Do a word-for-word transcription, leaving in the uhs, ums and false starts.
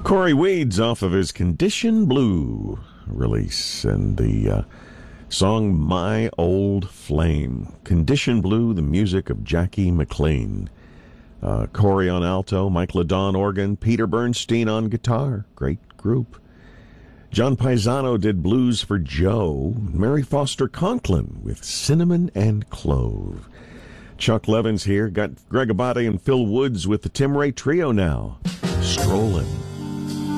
Corey Weeds off of his Condition Blue release, and the uh, song My Old Flame. Condition Blue, the music of Jackie McLean. Uh, Corey on alto, Mike LaDon organ, Peter Bernstein on guitar. Great group. John Paisano did Blues for Joe. Mary Foster Conklin with Cinnamon and Clove. Chuck Levins here. Got Greg Abate and Phil Woods with the Tim Ray Trio now. Strolling.